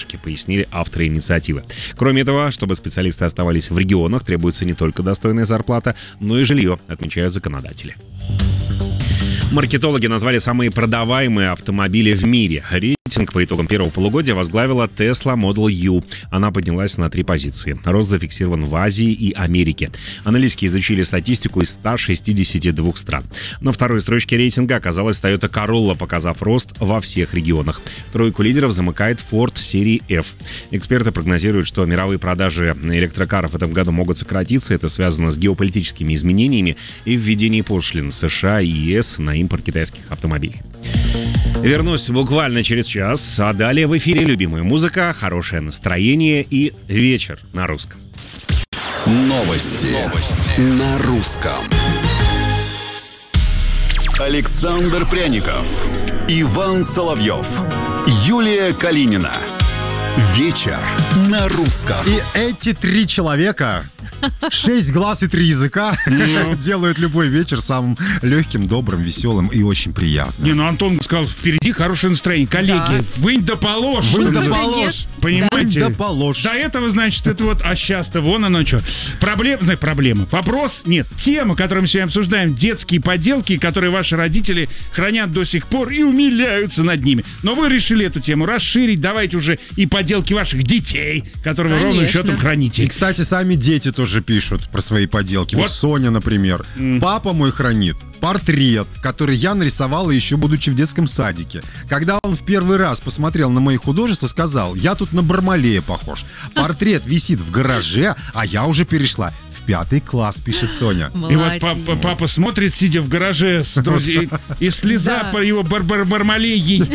поддержки, пояснили авторы инициативы. Кроме этого, чтобы специалисты оставались в регионах, требуется не только достойная зарплата, но и жилье, отмечают законодатели. Маркетологи назвали самые продаваемые автомобили в мире. Рейтинг по итогам первого полугодия возглавила Tesla Model U. Она поднялась на 3 позиции. Рост зафиксирован в Азии и Америке. Аналитики изучили статистику из 162 стран. На второй строчке рейтинга оказалась Toyota Corolla, показав рост во всех регионах. Тройку лидеров замыкает Ford серии F. Эксперты прогнозируют, что мировые продажи электрокаров в этом году могут сократиться. Это связано с геополитическими изменениями и введением пошлин США и ЕС на импорт китайских автомобилей. Вернусь буквально через час, а далее в эфире любимая музыка, хорошее настроение и вечер на русском. Новости на русском. Александр Пряников, Иван Соловьев, Юлия Калинина. Вечер на русском. И эти 3 человека, 6 глаз и 3 языка, делают любой вечер самым легким, добрым, веселым и очень приятным. Не, ну Антон сказал, впереди хорошее настроение. Коллеги, вынь да положь. Вынь да положь. Понимаете? Вынь да положь. До этого, значит, это вот, а сейчас-то вон оно что. Проблема. Вопрос, нет, тема, которую мы сегодня обсуждаем, детские поделки, которые ваши родители хранят до сих пор и умиляются над ними. Но вы решили эту тему расширить, давайте уже и поделки ваших детей, которые вы ровным счетом храните. И, кстати, сами дети тоже пишут про свои поделки. Вот Соня, например. Папа мой хранит портрет, который я нарисовала еще будучи в детском садике. Когда он в первый раз посмотрел на мои художества, сказал: я тут на Бармалея похож. Портрет висит в гараже, а я уже перешла в 5 класс, пишет Соня. Молодец. И вот папа смотрит, сидя в гараже с друзьями, и слеза по его Бармалеей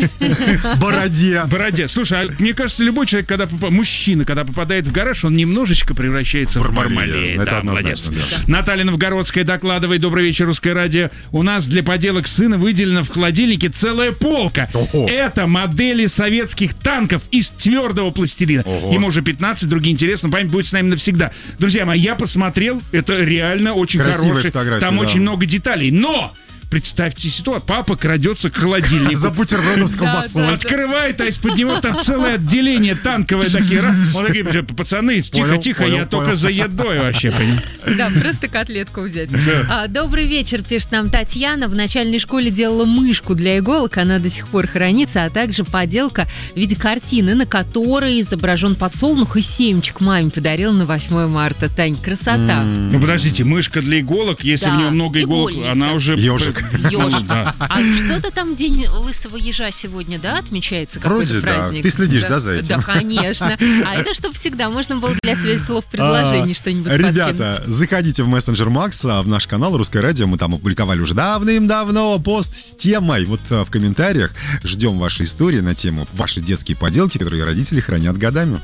бороде. Слушай, мне кажется, любой человек, мужчина, когда попадает в гараж, он немножечко превращается в Бармалея. Это однозначно, да. Наталья Новгородская докладывает. Добрый вечер, Русское радио. У нас для поделок сына выделена в холодильнике целая полка. Ого. Это модели советских танков из твердого пластилина. Ого. Ему уже 15, другие интересно, память будет с нами навсегда. Друзья мои, я посмотрел, это реально очень хороший. Там очень много деталей. Но представьте ситуацию. Папа крадется к холодильнику. За бутербродом с колбасой. Открывает, а из-под него там целое отделение танковое. Такие, вот такие, пацаны, тихо, я только за едой вообще, понимаю. Да, просто котлетку взять. Добрый вечер, пишет нам Татьяна. В начальной школе делала мышку для иголок, она до сих пор хранится, а также поделка в виде картины, на которой изображен подсолнух и семечек. Маме подарила на 8 марта. Тань, красота. Ну подождите, мышка для иголок, если в нее много иголок, она уже... Ежик. А что-то там день лысого ежа сегодня, да, отмечается? Вроде праздник? Да. Ты следишь, да, за этим? Да, конечно. А это чтобы всегда можно было для связи слов предложений что-нибудь подкинуть. Ребята, заходите в мессенджер Макса, в наш канал Русское радио. Мы там опубликовали уже давным-давно пост с темой. Вот в комментариях ждем ваши истории на тему ваши детские поделки, которые родители хранят годами.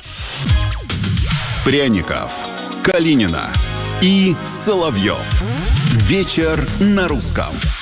Пряников, Калинина и Соловьев. Вечер на русском.